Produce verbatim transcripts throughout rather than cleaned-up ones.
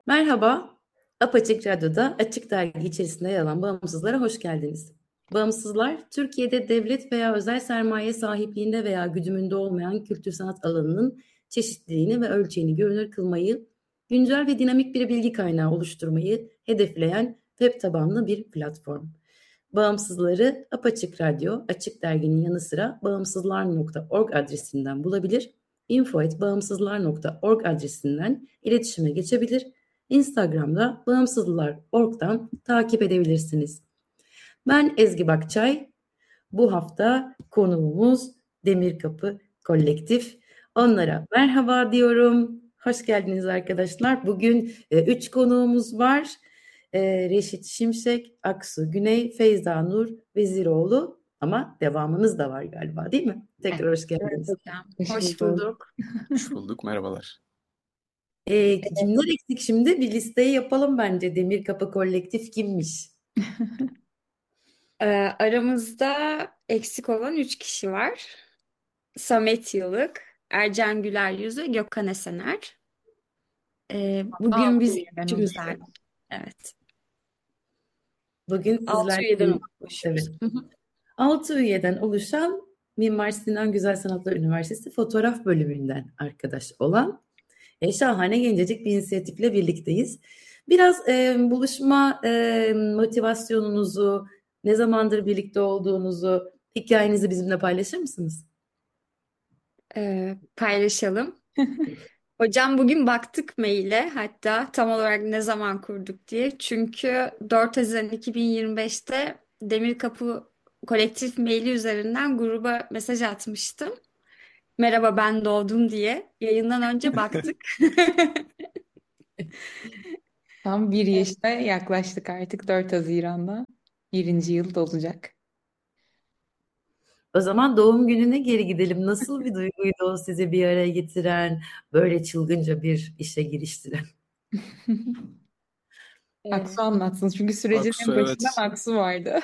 Merhaba, Apaçık Radyo'da Açık Dergi içerisinde yer alan bağımsızlara hoş geldiniz. Bağımsızlar, Türkiye'de devlet veya özel sermaye sahipliğinde veya güdümünde olmayan kültür sanat alanının çeşitliliğini ve ölçeğini görünür kılmayı, güncel ve dinamik bir bilgi kaynağı oluşturmayı hedefleyen web tabanlı bir platform. Bağımsızları Apaçık Radyo, Açık Dergi'nin yanı sıra bağımsızlar nokta org adresinden bulabilir, info at bağımsızlar nokta org adresinden iletişime geçebilir. Instagram'da bağımsızlar nokta org'dan takip edebilirsiniz. Ben Ezgi Bakçay. Bu hafta konuğumuz Demirkapı Kolektif. Onlara merhaba diyorum. Hoş geldiniz arkadaşlar. Bugün e, üç konuğumuz var. E, Reşit Şimşek, Aksu Güney, Feyza Nur Veziroğlu. Ama devamınız da var galiba, değil mi? Evet, Tekrar hoş evet geldiniz. hocam. Hoş Hoş bulduk. bulduk. Hoş bulduk, merhabalar. E, kimler eksik şimdi? Bir listeyi yapalım bence. Demirkapı Kolektif kimmiş? Ee, aramızda eksik olan üç kişi var. Samet Yılık, Ercan Güler Yüz ve Gökhan Esener. Ee, bugün Altı biz üyeden oluşuyor. üçümüzler. Evet. Bugün Altı sizlerle üyeden birlikte, evet, oluşuyoruz. Hı hı. altı üyeden oluşan Mimar Sinan Güzel Sanatlar Üniversitesi Fotoğraf Bölümünden arkadaş olan e, şahane gencecik bir inisiyatifle birlikteyiz. Biraz e, buluşma e, motivasyonunuzu, ne zamandır birlikte olduğunuzu, hikayenizi bizimle paylaşır mısınız? Ee, paylaşalım. Hocam bugün baktık maile, hatta tam olarak ne zaman kurduk diye. Çünkü dört Haziran iki bin yirmi beşte Demirkapı kolektif maili üzerinden gruba mesaj atmıştım. Merhaba ben doğdum diye. Yayından önce baktık. Tam bir yaşına yaklaştık artık dört Haziran'da. Birinci yıl dolacak. O zaman doğum gününe geri gidelim. Nasıl bir duyguydu o sizi bir araya getiren, böyle çılgınca bir işe giriştiren? Aksu Ee, anlatsın çünkü sürecin Aksu en başında evet. Aksu vardı.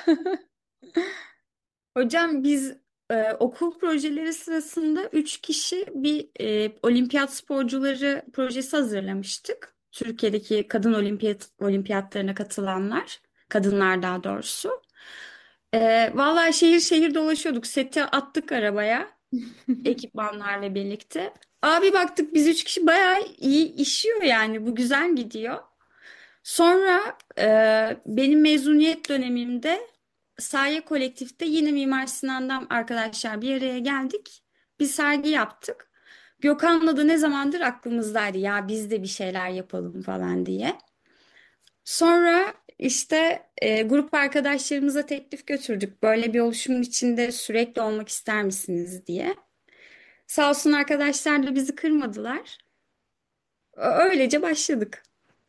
hocam biz e, okul projeleri sırasında üç kişi bir e, olimpiyat sporcuları projesi hazırlamıştık. Türkiye'deki kadın olimpiyat olimpiyatlarına katılanlar, kadınlar daha doğrusu. E, vallahi şehir şehir dolaşıyorduk. Seti attık arabaya ekipmanlarla birlikte. Abi baktık biz üç kişi bayağı iyi işiyor, yani bu güzel gidiyor. Sonra e, benim mezuniyet dönemimde Saye Kolektif'te yine Mimar Sinan'dan arkadaşlar bir araya geldik. Bir sergi yaptık. Gökhan'la da ne zamandır aklımızdaydı ya biz de bir şeyler yapalım falan diye. Sonra işte e, grup arkadaşlarımıza teklif götürdük. Böyle bir oluşumun içinde sürekli olmak ister misiniz diye. Sağ olsun arkadaşlar da bizi kırmadılar. Ö- Öylece başladık.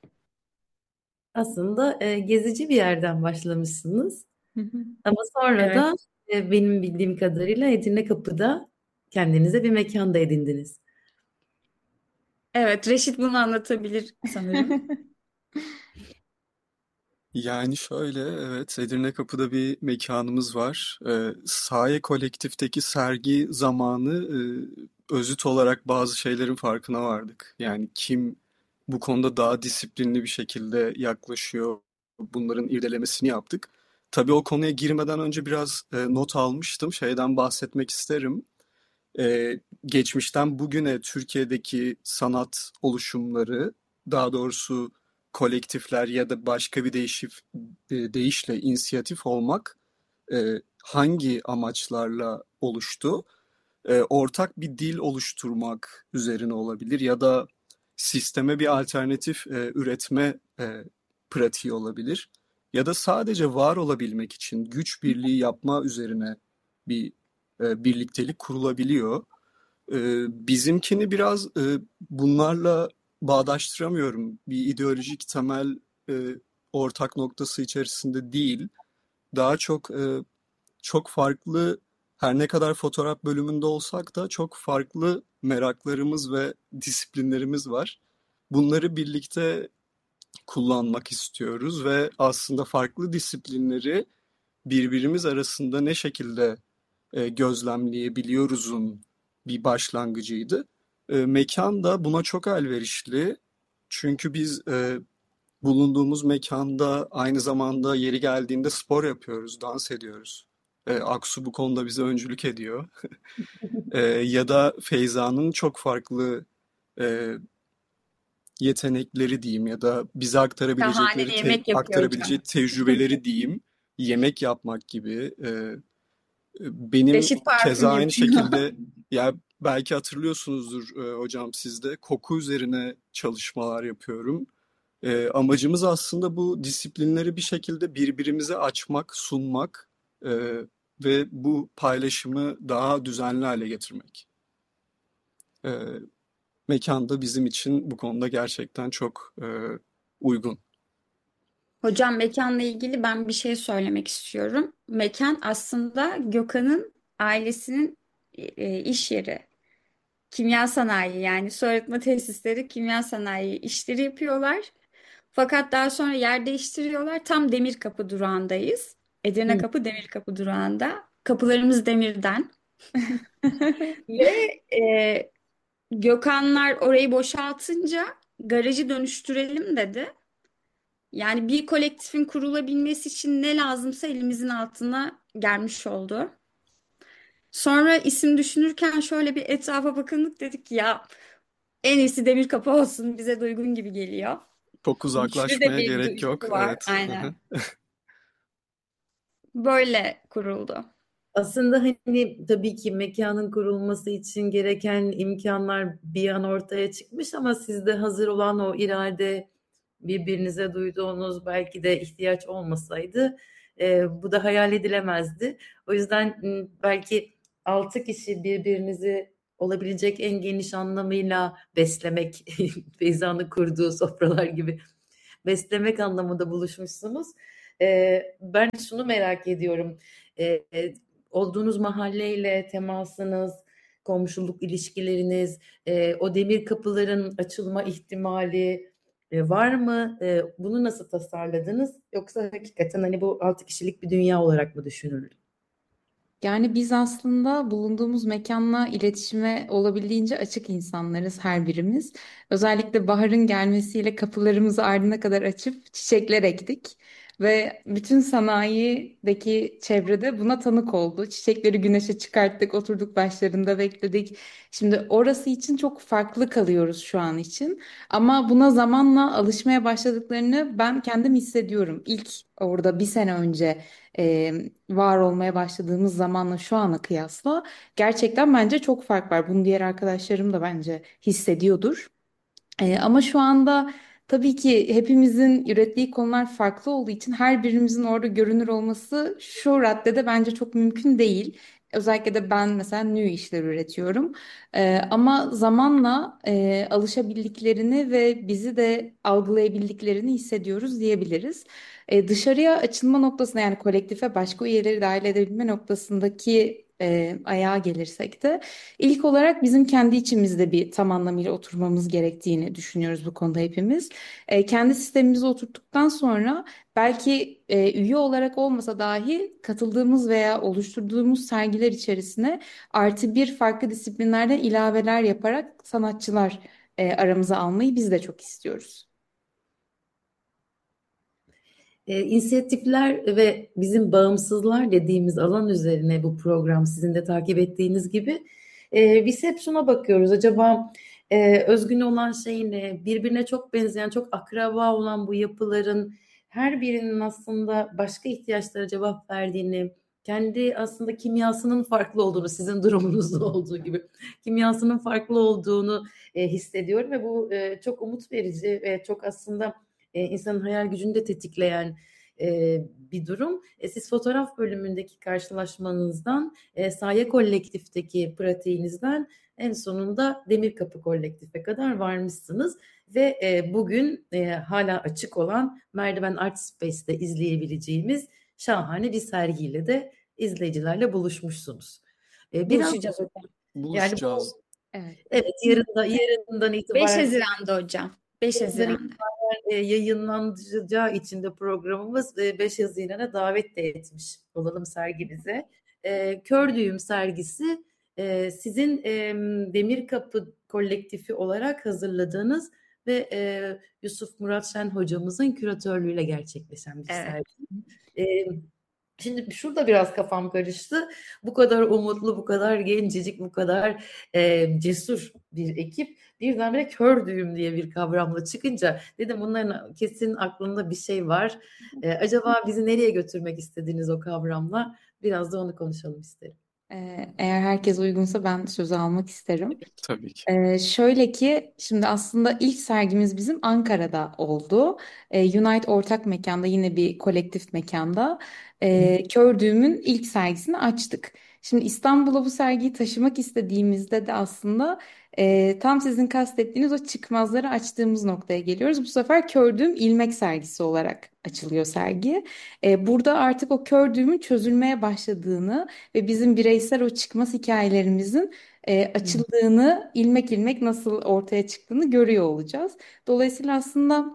Aslında e, gezici bir yerden başlamışsınız. Ama sonra Evet. da e, benim bildiğim kadarıyla Edirnekapı'da kendinize bir mekan da edindiniz. Evet, Reşit bunu anlatabilir sanırım. Yani şöyle evet Edirne Kapı'da bir mekanımız var. Ee, Saye Kolektif'teki sergi zamanı e, özüt olarak bazı şeylerin farkına vardık. Yani kim bu konuda daha disiplinli bir şekilde yaklaşıyor, bunların irdelemesini yaptık. Tabii o konuya girmeden önce biraz e, not almıştım. Şeyden bahsetmek isterim. Ee, geçmişten bugüne Türkiye'deki sanat oluşumları, daha doğrusu kolektifler ya da başka bir değişif, e, deyişle inisiyatif olmak e, hangi amaçlarla oluştu? E, ortak bir dil oluşturmak üzerine olabilir ya da sisteme bir alternatif e, üretme e, pratiği olabilir. Ya da sadece var olabilmek için güç birliği yapma üzerine bir e, birliktelik kurulabiliyor. Ee, bizimkini biraz e, bunlarla bağdaştıramıyorum. Bir ideolojik temel e, ortak noktası içerisinde değil. Daha çok e, çok farklı, her ne kadar fotoğraf bölümünde olsak da çok farklı meraklarımız ve disiplinlerimiz var. Bunları birlikte kullanmak istiyoruz ve aslında farklı disiplinleri birbirimiz arasında ne şekilde e, gözlemleyebiliyoruzun bir başlangıcıydı. E, mekan da buna çok elverişli. Çünkü biz e, bulunduğumuz mekanda aynı zamanda yeri geldiğinde spor yapıyoruz, dans ediyoruz. E, Aksu bu konuda bize öncülük ediyor. E, ya da Feyza'nın çok farklı e, yetenekleri diyeyim ya da bize Şahane aktarabilecekleri te- yemek yapıyor aktarabileceği hocam. tecrübeleri diyeyim. Yemek yapmak gibi. E, benim Çeşit parfüm keza aynı yapıyor. şekilde ya belki hatırlıyorsunuzdur e, hocam siz de koku üzerine çalışmalar yapıyorum. E, amacımız aslında bu disiplinleri bir şekilde birbirimize açmak, sunmak e, ve bu paylaşımı daha düzenli hale getirmek. E, Mekanda bizim için bu konuda gerçekten çok e, uygun. Hocam mekanla ilgili ben bir şey söylemek istiyorum. Mekan aslında Gökhan'ın ailesinin e, iş yeri. Kimya sanayi yani su arıtma tesisleri kimya sanayi işleri yapıyorlar. Fakat daha sonra yer değiştiriyorlar. Tam Demirkapı durağındayız. Edirne Hı. Kapı Demirkapı durağında. Kapılarımız demirden. Ve e, Gökhanlar orayı boşaltınca garajı dönüştürelim dedi. Yani bir kolektifin kurulabilmesi için ne lazımsa elimizin altına gelmiş oldu. Sonra isim düşünürken şöyle bir etrafa bakındık dedik ki ya en iyisi demir kapı olsun bize de uygun gibi geliyor. Çok Güçlü de uzaklaşmaya bir gerek duygusu yok. var. Evet. Aynen. Böyle kuruldu. Aslında hani tabii ki mekanın kurulması için gereken imkanlar bir an ortaya çıkmış ama sizde hazır olan o irade, birbirinize duyduğunuz belki de ihtiyaç olmasaydı e, bu da hayal edilemezdi. O yüzden m, belki altı kişi birbirinizi olabilecek en geniş anlamıyla beslemek, Feyza'nın kurduğu sofralar gibi beslemek anlamında buluşmuşsunuz. E, ben şunu merak ediyorum. E, olduğunuz mahalleyle temasınız, komşuluk ilişkileriniz, e, o demir kapıların açılma ihtimali e, var mı? E, bunu nasıl tasarladınız? Yoksa hakikaten hani bu altı kişilik bir dünya olarak mı düşünüldü? Yani biz aslında bulunduğumuz mekanla iletişime olabildiğince açık insanlarız her birimiz. Özellikle baharın gelmesiyle kapılarımızı ardına kadar açıp çiçekler ektik. Ve bütün sanayideki çevrede buna tanık oldu. Çiçekleri güneşe çıkarttık, oturduk başlarında bekledik. Şimdi orası için çok farklı kalıyoruz şu an için. Ama buna zamanla alışmaya başladıklarını ben kendim hissediyorum. İlk orada bir sene önce e, var olmaya başladığımız zamanla şu ana kıyasla gerçekten bence çok fark var. Bunu diğer arkadaşlarım da bence hissediyordur. E, ama şu anda tabii ki hepimizin ürettiği konular farklı olduğu için her birimizin orada görünür olması şu raddede bence çok mümkün değil. Özellikle de ben mesela nü işler üretiyorum. E, ama zamanla e, alışabildiklerini ve bizi de algılayabildiklerini hissediyoruz diyebiliriz. E, dışarıya açılma noktasında yani kolektife başka üyeleri dahil edebilme noktasındaki e, ayağa gelirsek de İlk olarak bizim kendi içimizde bir tam anlamıyla oturmamız gerektiğini düşünüyoruz bu konuda hepimiz. E, kendi sistemimizi oturttuktan sonra belki e, üye olarak olmasa dahi katıldığımız veya oluşturduğumuz sergiler içerisine artı bir farklı disiplinlerden ilaveler yaparak sanatçılar e, aramıza almayı biz de çok istiyoruz. E, inisiyatifler ve bizim bağımsızlar dediğimiz alan üzerine bu program sizin de takip ettiğiniz gibi e, biz hep şuna bakıyoruz. Acaba e, özgün olan şey ne? Birbirine çok benzeyen, çok akraba olan bu yapıların her birinin aslında başka ihtiyaçlara cevap verdiğini, kendi aslında kimyasının farklı olduğunu, sizin durumunuzda olduğu gibi kimyasının farklı olduğunu e, hissediyorum ve bu e, çok umut verici ve çok aslında e, insanın hayal gücünü de tetikleyen e, bir durum. E, siz fotoğraf bölümündeki karşılaşmanızdan, e, Saye Kolektif'teki pratiğinizden en sonunda Demirkapı Kolektif'e kadar varmışsınız ve e, bugün e, hala açık olan Merdiven Art Space'te izleyebileceğimiz şahane bir sergiyle de izleyicilerle buluşmuşsunuz. E, biraz Buluşacağız hocam. yani Buluşacağız. bu Evet. evet yarında, yarından beş itibaren Haziran'da hocam. beş yarından Haziran'da. e, yayınlanacağı için de programımız e, beş Haziran'a davet de etmiş olalım sergimize. E, Kör Düğüm sergisi e, sizin e, Demirkapı kolektifi olarak hazırladığınız ve e, Yusuf Murat Şen hocamızın küratörlüğüyle gerçekleşen bir Evet. sergi. E, Şimdi şurada biraz kafam karıştı. Bu kadar umutlu, bu kadar gencecik, bu kadar e, cesur bir ekip birdenbire kör düğüm diye bir kavramla çıkınca dedim bunların kesin aklında bir şey var. E, acaba bizi nereye götürmek istediğiniz o kavramla biraz da onu konuşalım isterim. Ee, Eğer herkes uygunsa ben sözü almak isterim. Tabii ki. Ee, şöyle ki şimdi aslında ilk sergimiz bizim Ankara'da oldu. Ee, Unite ortak mekanda, yine bir kolektif mekanda ee, Kör Düğüm'ün ilk sergisini açtık. Şimdi İstanbul'a bu sergiyi taşımak istediğimizde de aslında ee, tam sizin kastettiğiniz o çıkmazları açtığımız noktaya geliyoruz. Bu sefer Kör Düğüm ilmek sergisi olarak açılıyor sergi. Ee, burada artık o kör düğümün çözülmeye başladığını ve bizim bireysel o çıkmaz hikayelerimizin e, açıldığını, ilmek ilmek nasıl ortaya çıktığını görüyor olacağız. Dolayısıyla aslında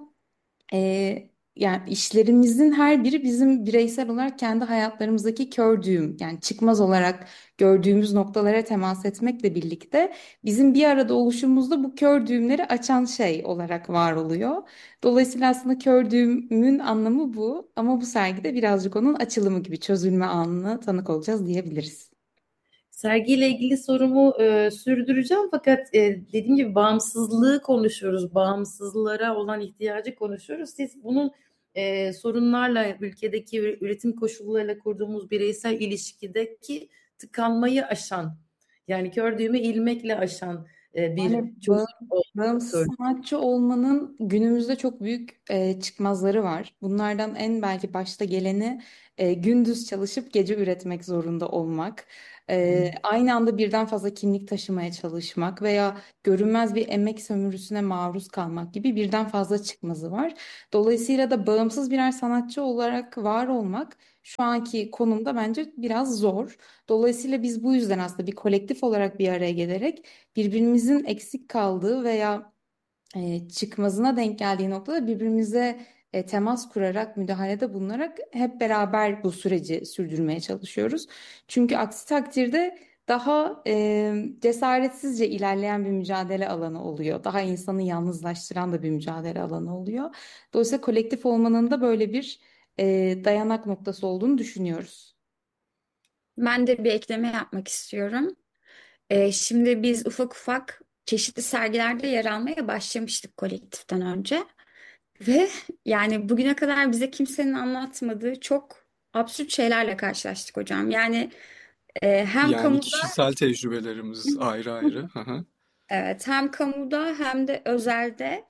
e, yani işlerimizin her biri bizim bireysel olarak kendi hayatlarımızdaki kör düğüm, yani çıkmaz olarak gördüğümüz noktalara temas etmekle birlikte bizim bir arada oluşumuzda bu kör düğümleri açan şey olarak var oluyor. Dolayısıyla aslında kör düğümün anlamı bu, ama bu sergide birazcık onun açılımı gibi, çözülme anına tanık olacağız diyebiliriz. Sergiyle ilgili sorumu e, sürdüreceğim fakat e, dediğim gibi bağımsızlığı konuşuyoruz, bağımsızlara olan ihtiyacı konuşuyoruz. Siz bunun e, sorunlarla, ülkedeki üretim koşullarıyla kurduğumuz bireysel ilişkideki tıkanmayı aşan, yani kör düğümü ilmekle aşan e, bir Yani çözüm olduğunu bağımsız söylüyorum. sanatçı olmanın günümüzde çok büyük e, çıkmazları var. Bunlardan en belki başta geleni e, gündüz çalışıp gece üretmek zorunda olmak. E, aynı anda birden fazla kimlik taşımaya çalışmak veya görünmez bir emek sömürüsüne maruz kalmak gibi birden fazla çıkmazı var. Dolayısıyla da bağımsız birer sanatçı olarak var olmak şu anki konumda bence biraz zor. Dolayısıyla biz bu yüzden aslında bir kolektif olarak bir araya gelerek birbirimizin eksik kaldığı veya e, çıkmazına denk geldiği noktada birbirimize e, temas kurarak, müdahalede bulunarak hep beraber bu süreci sürdürmeye çalışıyoruz. Çünkü aksi takdirde daha e, cesaretsizce ilerleyen bir mücadele alanı oluyor. Daha insanı yalnızlaştıran da bir mücadele alanı oluyor. Dolayısıyla kolektif olmanın da böyle bir e, dayanak noktası olduğunu düşünüyoruz. Ben de bir ekleme yapmak istiyorum. Ee, şimdi biz ufak ufak çeşitli sergilerde yer almaya başlamıştık kolektiften önce. Ve yani bugüne kadar bize kimsenin anlatmadığı çok absürt şeylerle karşılaştık hocam. Yani e, hem Yani kamuda, kişisel tecrübelerimiz ayrı ayrı. Hı hı. evet, hem kamuda hem de özelde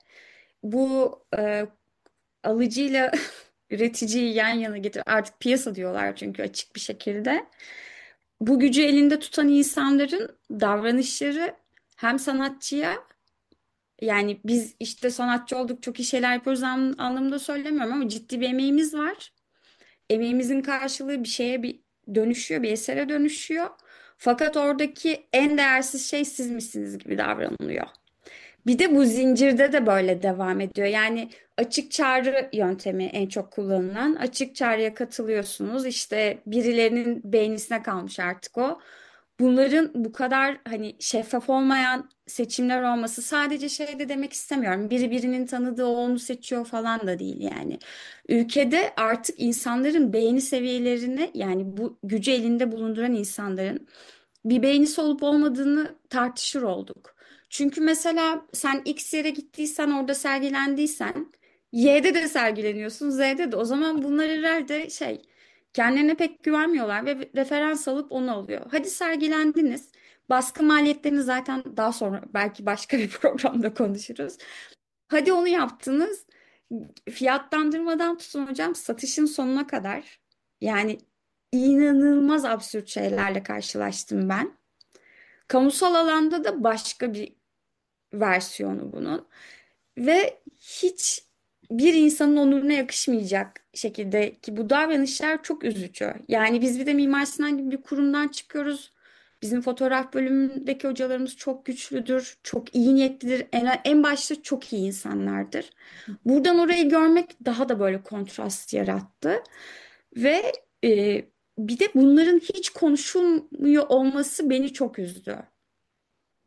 bu e, alıcıyla üreticiyi yan yana getir. Artık piyasa diyorlar çünkü açık bir şekilde. Bu gücü elinde tutan insanların davranışları hem sanatçıya, yani biz işte sanatçı olduk çok iyi şeyler yapıyoruz an- anlamında söylemiyorum ama ciddi bir emeğimiz var. Emeğimizin karşılığı bir şeye bir dönüşüyor, bir esere dönüşüyor. Fakat oradaki en değersiz şey siz misiniz gibi davranılıyor. Bir de bu zincirde de böyle devam ediyor. Yani açık çağrı yöntemi en çok kullanılan. Açık çağrıya katılıyorsunuz. İşte birilerinin beğenisine kalmış artık o. Bunların bu kadar hani şeffaf olmayan seçimler olması, sadece şey de demek istemiyorum. Biri birinin tanıdığı o onu seçiyor falan da değil yani. Ülkede artık insanların beğeni seviyelerini, yani bu gücü elinde bulunduran insanların bir beğenisi olup olmadığını tartışır olduk. Çünkü mesela sen X yere gittiysen, orada sergilendiysen, Y'de de sergileniyorsun, Z'de de. O zaman bunlar herhalde şey, kendilerine pek güvenmiyorlar ve referans alıp onu alıyor. Hadi sergilendiniz. Baskı maliyetlerini zaten daha sonra belki başka bir programda konuşuruz. Hadi onu yaptınız. Fiyatlandırmadan tutun hocam satışın sonuna kadar. Yani inanılmaz absürt şeylerle karşılaştım ben. Kamusal alanda da başka bir versiyonu bunun. Ve hiç bir insanın onuruna yakışmayacak şekilde ki bu davranışlar çok üzücü. Yani biz bir de Mimar Sinan gibi bir kurumdan çıkıyoruz. Bizim fotoğraf bölümündeki hocalarımız çok güçlüdür, çok iyi niyetlidir. En, en başta çok iyi insanlardır. Buradan orayı görmek daha da böyle kontrast yarattı. Ve e, bir de bunların hiç konuşulmuyor olması beni çok üzdü.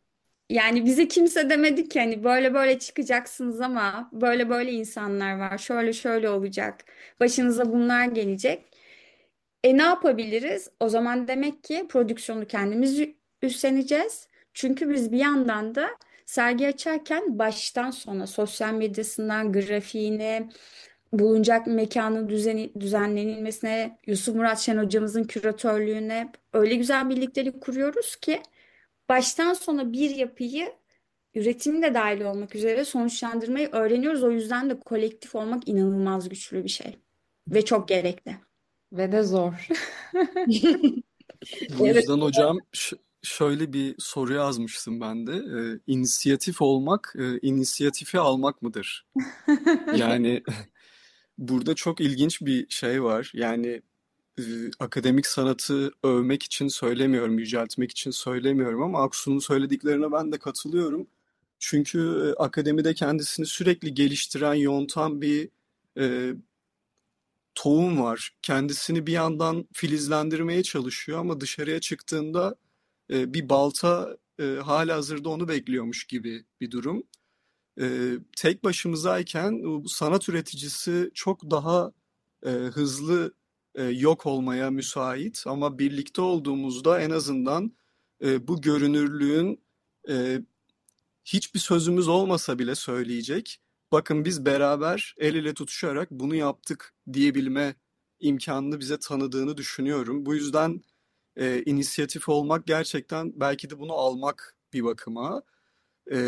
Yani bize kimse demedi ki hani böyle böyle çıkacaksınız ama böyle böyle insanlar var. Şöyle şöyle olacak. Başınıza bunlar gelecek. E ne yapabiliriz? O zaman demek ki prodüksiyonu kendimiz ü- üstleneceğiz. Çünkü biz bir yandan da sergi açarken baştan sona sosyal medyasından grafiğine, bulunacak mekanın düzeni, düzenlenilmesine, Yusuf Murat Şen hocamızın küratörlüğüne öyle güzel birliktelik kuruyoruz ki baştan sona bir yapıyı üretimi de dahil olmak üzere sonuçlandırmayı öğreniyoruz. O yüzden de kolektif olmak inanılmaz güçlü bir şey ve çok gerekli. Ve de zor. Bu Evet. yüzden hocam ş- şöyle bir soru yazmıştım ben de. Ee, inisiyatif olmak, e, inisiyatifi almak mıdır? Yani burada çok ilginç bir şey var. Yani e, akademik sanatı övmek için söylemiyorum, yüceltmek için söylemiyorum ama Aksu'nun söylediklerine ben de katılıyorum. Çünkü e, akademide kendisini sürekli geliştiren, yontan bir e, tohum var. Kendisini bir yandan filizlendirmeye çalışıyor ama dışarıya çıktığında e, bir balta e, halihazırda onu bekliyormuş gibi bir durum. E, tek başımızayken bu sanat üreticisi çok daha e, hızlı e, yok olmaya müsait ama birlikte olduğumuzda en azından e, bu görünürlüğün e, hiçbir sözümüz olmasa bile söyleyecek. Bakın biz beraber el ele tutuşarak bunu yaptık diyebilme imkanını bize tanıdığını düşünüyorum. Bu yüzden e, inisiyatif olmak gerçekten belki de bunu almak bir bakıma. E,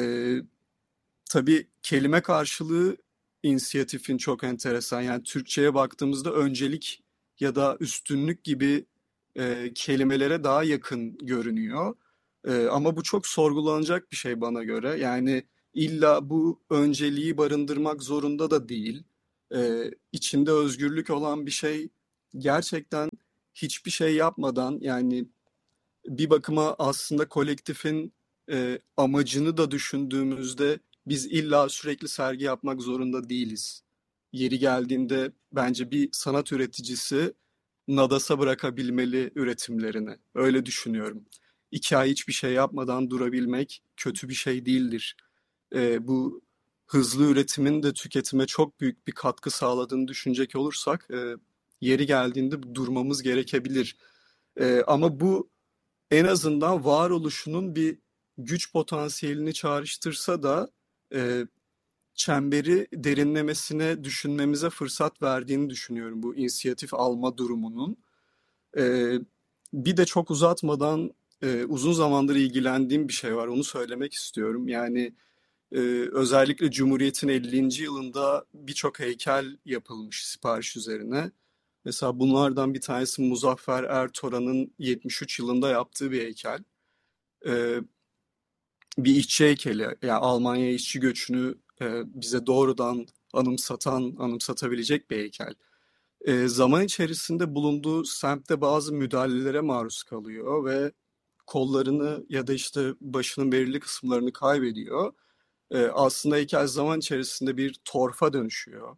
tabii kelime karşılığı inisiyatifin çok enteresan. Yani Türkçe'ye baktığımızda öncelik ya da üstünlük gibi e, kelimelere daha yakın görünüyor. E, ama bu çok sorgulanacak bir şey bana göre. Yani illa bu önceliği barındırmak zorunda da değil. E, içinde özgürlük olan bir şey gerçekten hiçbir şey yapmadan yani bir bakıma aslında kolektifin e, amacını da düşündüğümüzde biz illa sürekli sergi yapmak zorunda değiliz. Yeri geldiğinde bence bir sanat üreticisi nadasa bırakabilmeli üretimlerini. Öyle düşünüyorum. İki ay hiçbir şey yapmadan durabilmek kötü bir şey değildir. E, bu hızlı üretimin de tüketime çok büyük bir katkı sağladığını düşünecek olursak e, yeri geldiğinde durmamız gerekebilir. E, ama bu en azından varoluşunun bir güç potansiyelini çağrıştırsa da e, çemberi derinlemesine düşünmemize fırsat verdiğini düşünüyorum bu inisiyatif alma durumunun. E, bir de çok uzatmadan e, uzun zamandır ilgilendiğim bir şey var, onu söylemek istiyorum. Yani e, özellikle Cumhuriyet'in ellinci yılında birçok heykel yapılmış sipariş üzerine. Mesela bunlardan bir tanesi Muzaffer Ertuğrul'un yetmiş üç yılında yaptığı bir heykel. Ee, bir işçi heykeli, yani Almanya işçi göçünü e, bize doğrudan anımsatan, anımsatabilecek bir heykel. Ee, zaman içerisinde bulunduğu semtte bazı müdahalelere maruz kalıyor ve kollarını ya da işte başının belirli kısımlarını kaybediyor. Ee, aslında heykel zaman içerisinde bir torfa dönüşüyor.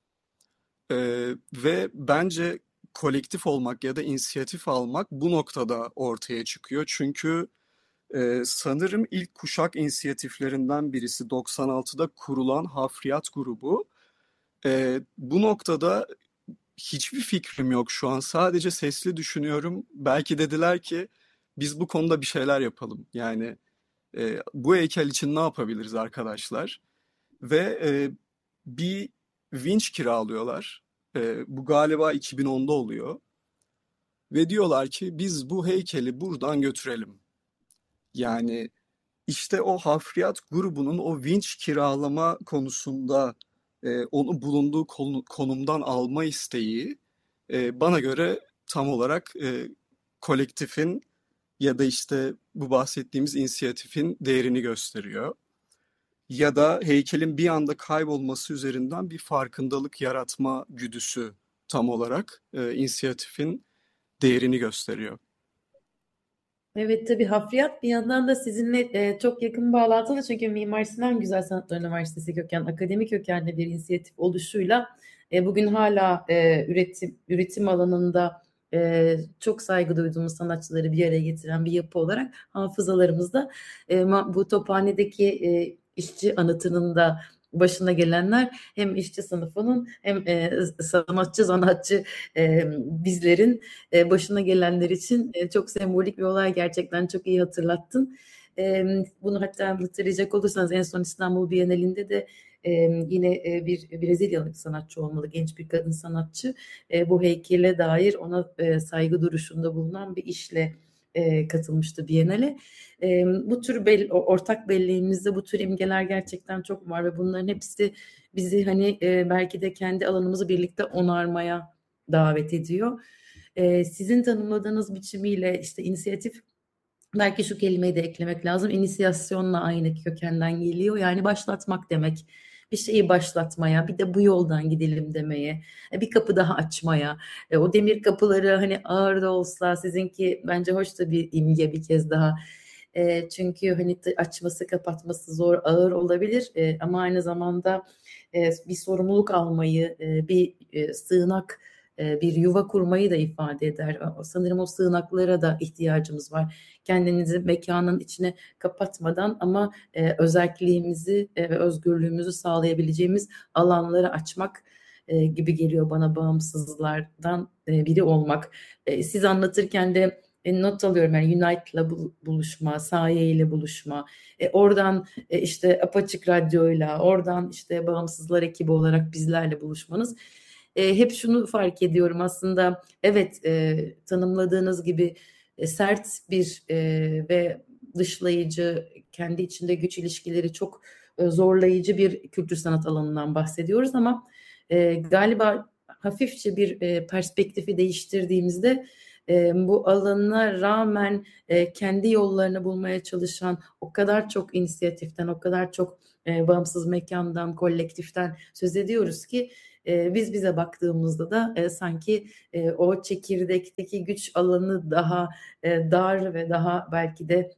Ee, ve bence kolektif olmak ya da inisiyatif almak bu noktada ortaya çıkıyor. Çünkü Ee, sanırım ilk kuşak inisiyatiflerinden birisi doksan altıda kurulan Hafriyat grubu. Ee, bu noktada hiçbir fikrim yok şu an. Sadece sesli düşünüyorum. Belki dediler ki biz bu konuda bir şeyler yapalım. Yani e, bu heykel için ne yapabiliriz arkadaşlar? Ve e, bir vinç kiralıyorlar. E, bu galiba iki bin onda oluyor. Ve diyorlar ki biz bu heykeli buradan götürelim. Yani İşte o hafriyat grubunun o vinç kiralama konusunda e, onu bulunduğu konu- konumdan alma isteği e, bana göre tam olarak e, kolektifin ya da işte bu bahsettiğimiz inisiyatifin değerini gösteriyor. Ya da heykelin bir anda kaybolması üzerinden bir farkındalık yaratma güdüsü tam olarak e, inisiyatifin değerini gösteriyor. Evet, tabii hafriyat bir yandan da sizinle e, çok yakın bağlantılı çünkü Mimar Sinan Güzel Sanatlar Üniversitesi köken akademik kökenli bir inisiyatif oluşuyla e, bugün hala e, üretim üretim alanında e, çok saygı duyduğumuz sanatçıları bir araya getiren bir yapı olarak hafızalarımızda e, ma- bu Tophane'deki e, işçi anıtının da başına gelenler hem işçi sınıfının hem e, sanatçı sanatçı e, bizlerin e, başına gelenler için e, çok sembolik bir olay, gerçekten çok iyi hatırlattın. E, Bunu hatta hatırlayacak olursanız en son İstanbul Bienalinde de e, yine e, bir Brezilyalı bir sanatçı olmalı, genç bir kadın sanatçı e, bu heykele dair ona e, saygı duruşunda bulunan bir işle e, katılmıştı Biennale. E, Bu tür bel- ortak belleğimizde bu tür imgeler gerçekten çok var ve bunların hepsi bizi hani e, belki de kendi alanımızı birlikte onarmaya davet ediyor. E, sizin tanımladığınız biçimiyle işte inisiyatif, belki şu kelimeyi de eklemek lazım. İnisiyasyonla aynı kökenden geliyor. Yani başlatmak demek. Bir şeyi başlatmaya, bir de bu yoldan gidelim demeye, e, bir kapı daha açmaya. E, O demir kapıları hani ağır da olsa, sizinki bence hoş da bir imge bir kez daha. E, Çünkü hani açması kapatması zor, ağır olabilir. E, ama aynı zamanda e, bir sorumluluk almayı, e, bir e, sığınak, e, bir yuva kurmayı da ifade eder. Sanırım o sığınaklara da ihtiyacımız var. Kendinizi mekanın içine kapatmadan ama e, özelliğimizi e, ve özgürlüğümüzü sağlayabileceğimiz alanları açmak e, gibi geliyor bana, bağımsızlardan e, biri olmak. E, siz anlatırken de e, not alıyorum, yani Unite'la buluşma, Saye ile buluşma, e, oradan e, işte Apaçık Radyo'yla, oradan işte Bağımsızlar ekibi olarak bizlerle buluşmanız. E, hep şunu fark ediyorum aslında, evet, e, tanımladığınız gibi e, sert bir e, ve dışlayıcı, kendi içinde güç ilişkileri çok e, zorlayıcı bir kültür sanat alanından bahsediyoruz ama e, galiba hafifçe bir e, perspektifi değiştirdiğimizde e, bu alana rağmen e, kendi yollarını bulmaya çalışan o kadar çok inisiyatiften, o kadar çok e, bağımsız mekandan, kolektiften söz ediyoruz ki e, biz bize baktığımızda da e, sanki e, o çekirdekteki güç alanı daha e, dar ve daha belki de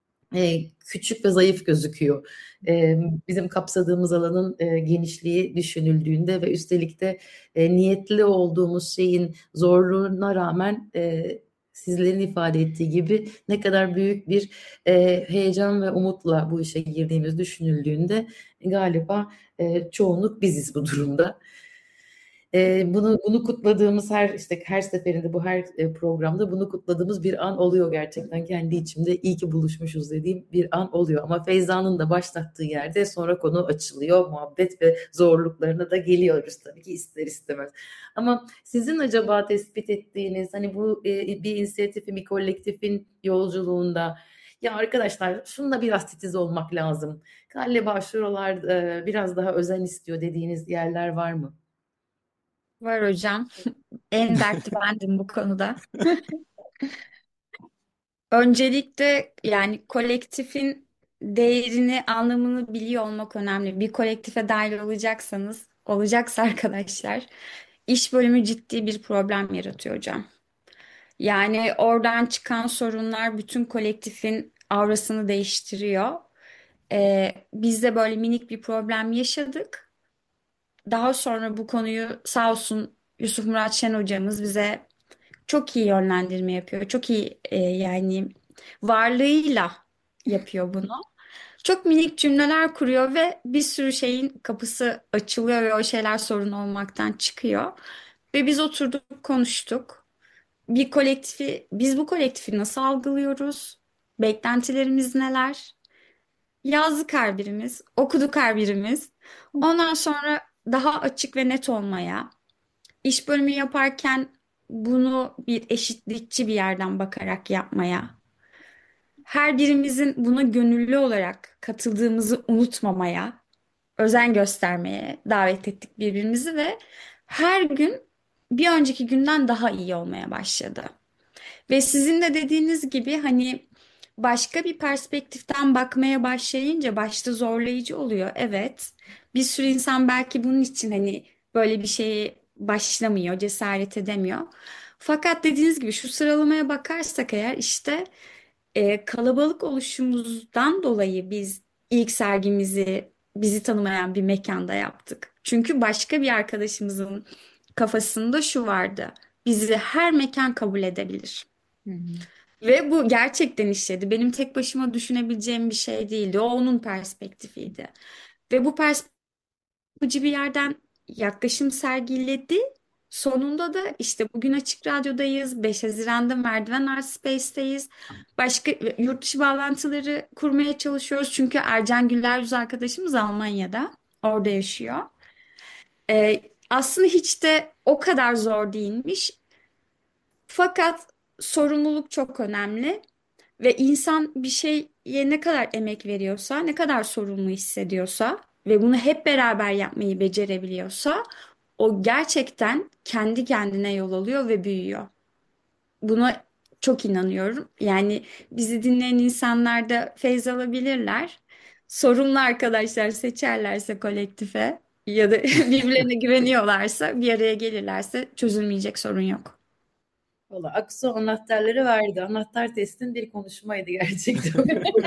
e, küçük ve zayıf gözüküyor. E, bizim kapsadığımız alanın e, genişliği düşünüldüğünde ve üstelik de e, niyetli olduğumuz şeyin zorluğuna rağmen e, sizlerin ifade ettiği gibi ne kadar büyük bir e, heyecan ve umutla bu işe girdiğimiz düşünüldüğünde galiba e, çoğunluk biziz bu durumda. E, bunu bunu kutladığımız her işte her seferinde, bu her e, programda bunu kutladığımız bir an oluyor gerçekten, kendi içimde iyi ki buluşmuşuz dediğim bir an oluyor. Ama Feyza'nın da başlattığı yerde sonra konu açılıyor, muhabbet ve zorluklarına da geliyoruz tabii ki ister istemez. Ama sizin acaba tespit ettiğiniz hani bu e, bir inisiyatifin, bir kolektifin yolculuğunda, ya arkadaşlar şununla biraz titiz olmak lazım, galiba şuralar e, biraz daha özen istiyor dediğiniz yerler var mı? Var hocam. En dertli bendim bu konuda. Öncelikle yani kolektifin değerini, anlamını biliyor olmak önemli. Bir kolektife dahil olacaksanız, olacaksa arkadaşlar, iş bölümü ciddi bir problem yaratıyor hocam. Yani oradan çıkan sorunlar bütün kolektifin aurasını değiştiriyor. Ee, biz de böyle minik bir problem yaşadık. Daha sonra bu konuyu sağ olsun Yusuf Murat Şen hocamız bize çok iyi yönlendirme yapıyor. Çok iyi e, yani varlığıyla yapıyor bunu. Çok minik cümleler kuruyor ve bir sürü şeyin kapısı açılıyor ve o şeyler sorun olmaktan çıkıyor. Ve biz oturduk, konuştuk. Bir kolektifi, biz bu kolektifi nasıl algılıyoruz? Beklentilerimiz neler? Yazdık her birimiz, okuduk her birimiz. Ondan sonra daha açık ve net olmaya, İş bölümü yaparken bunu bir eşitlikçi bir yerden bakarak yapmaya, her birimizin buna gönüllü olarak katıldığımızı unutmamaya, özen göstermeye davet ettik birbirimizi ve her gün bir önceki günden daha iyi olmaya başladı. Ve sizin de dediğiniz gibi hani başka bir perspektiften bakmaya başlayınca başta zorlayıcı oluyor. Evet. Bir sürü insan belki bunun için hani böyle bir şeye başlamıyor, cesaret edemiyor. Fakat dediğiniz gibi şu sıralamaya bakarsak eğer işte e, kalabalık oluşumuzdan dolayı biz ilk sergimizi bizi tanımayan bir mekanda yaptık. Çünkü başka bir arkadaşımızın kafasında şu vardı. Bizi her mekan kabul edebilir. Hı hı. Ve bu gerçekten işledi. Benim tek başıma düşünebileceğim bir şey değildi. O onun perspektifiydi. Ve bu perspektifci bir yerden yaklaşım sergiledi. Sonunda da işte bugün Açık Radyo'dayız. beş Haziran'da Merdiven Art Space'teyiz. Başka yurt dışı bağlantıları kurmaya çalışıyoruz. Çünkü Ercan Güler arkadaşımız Almanya'da. Orada yaşıyor. Ee, aslında hiç de o kadar zor değilmiş. Fakat sorumluluk çok önemli. Ve insan bir şeye ne kadar emek veriyorsa, ne kadar sorumlu hissediyorsa ve bunu hep beraber yapmayı becerebiliyorsa o gerçekten kendi kendine yol alıyor ve büyüyor. Buna çok inanıyorum. Yani bizi dinleyen insanlar da feyz alabilirler. Sorumlu arkadaşlar seçerlerse kolektife ya da birbirlerine güveniyorlarsa, bir araya gelirlerse çözülmeyecek sorun yok. Valla Aksu anahtarları verdi. Anahtar testin bir konuşmaydı gerçekten.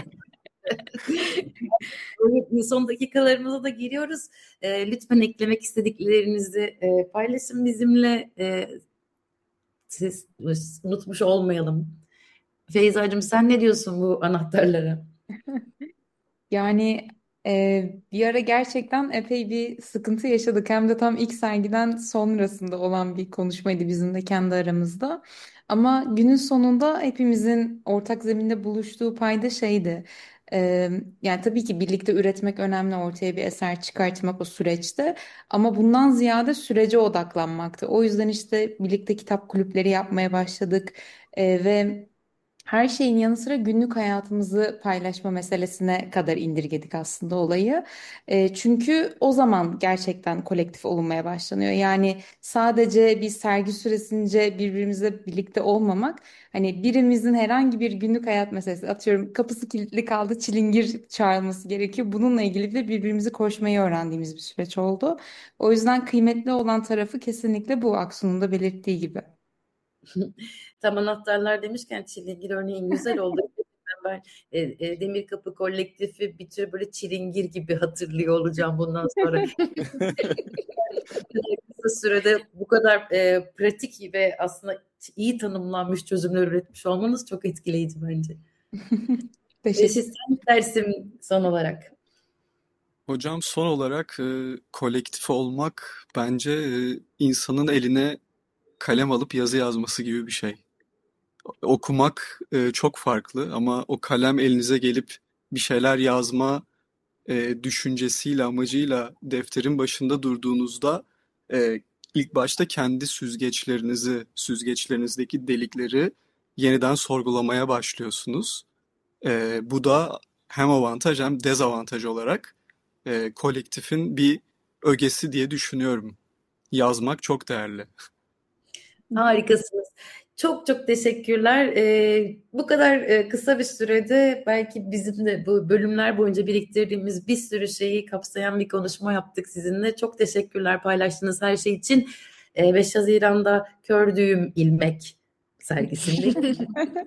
Son dakikalarımıza da giriyoruz. E, lütfen eklemek istediklerinizi e, paylaşın bizimle. E, siz unutmuş olmayalım. Feyzacığım sen ne diyorsun bu anahtarlara? Yani e, bir ara gerçekten epey bir sıkıntı yaşadık. Hem de tam ilk sergiden sonrasında olan bir konuşmaydı bizim de kendi aramızda. Ama günün sonunda hepimizin ortak zeminde buluştuğu payda şeydi. E, Yani tabii ki birlikte üretmek önemli, ortaya bir eser çıkartmak o süreçte. Ama bundan ziyade sürece odaklanmaktı. O yüzden işte birlikte kitap kulüpleri yapmaya başladık. E, ve her şeyin yanı sıra günlük hayatımızı paylaşma meselesine kadar indirgedik aslında olayı. E, çünkü o zaman gerçekten kolektif olunmaya başlanıyor. Yani sadece bir sergi süresince birbirimizle birlikte olmamak, hani birimizin herhangi bir günlük hayat meselesi, atıyorum kapısı kilitli kaldı, çilingir çağrılması gerekiyor. Bununla ilgili de birbirimizi koşmayı öğrendiğimiz bir süreç oldu. O yüzden kıymetli olan tarafı kesinlikle bu, Aksu'nun da belirttiği gibi. Tam anahtarlar demişken çilingir örneğin güzel oldu. Ben e, e, Demir Kapı kolektifi bir tür böyle çilingir gibi hatırlıyor olacağım bundan sonra. Kısa sürede bu kadar e, pratik ve aslında iyi tanımlanmış çözümler üretmiş olmanız çok etkileyici bence. Teşekkür. Reşit sen dersin son olarak. Hocam son olarak e, kolektif olmak bence e, insanın eline kalem alıp yazı yazması gibi bir şey. Okumak e, çok farklı ama o kalem elinize gelip bir şeyler yazma e, düşüncesiyle, amacıyla defterin başında durduğunuzda e, ilk başta kendi süzgeçlerinizi, süzgeçlerinizdeki delikleri yeniden sorgulamaya başlıyorsunuz. E, bu da hem avantaj hem dezavantaj olarak e, kolektifin bir ögesi diye düşünüyorum. Yazmak çok değerli. Harikasınız. Çok çok teşekkürler. Ee, bu kadar e, kısa bir sürede belki bizim de bu bölümler boyunca biriktirdiğimiz bir sürü şeyi kapsayan bir konuşma yaptık sizinle. Çok teşekkürler paylaştığınız her şey için. Ee, beş Haziran'da Kör Düğüm İlmek sergisinde.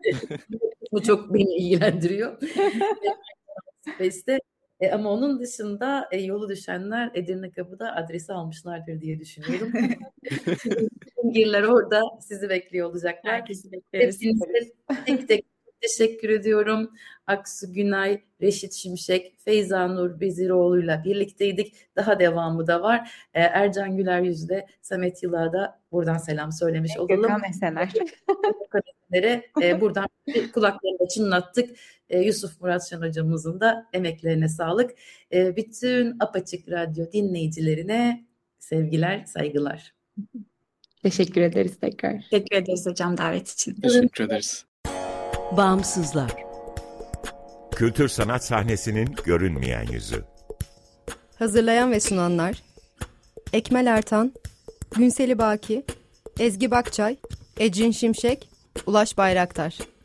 Bu çok beni ilgilendiriyor. Space'te. E, ama onun dışında e, yolu düşenler Edirne Kapı'da adresi almışlardır diye düşünüyorum. Girler orada sizi bekliyor olacaklar. Herkesi bekleriz. Hepinize tek tek teşekkür ediyorum. Aksu Günay, Reşit Şimşek, Feyza Nur Beziroğlu'yla birlikteydik. Daha devamı da var. Ee, Ercan Güler Yüz'de, Samet Yıl'a da buradan selam söylemiş olalım. Gökhan Esener. e, buradan kulaklarını çınlattık. E, Yusuf Murat Şen hocamızın da emeklerine sağlık. E, bütün Apaçık Radyo dinleyicilerine sevgiler, saygılar. Teşekkür ederiz tekrar. Teşekkür ederiz hocam davet için. Teşekkür ederiz. Bağımsızlar. Kültür sanat sahnesinin görünmeyen yüzü. Hazırlayan ve sunanlar Ekmel Ertan, Günseli Baki, Ezgi Bakçay, Ecrin Şimşek, Ulaş Bayraktar.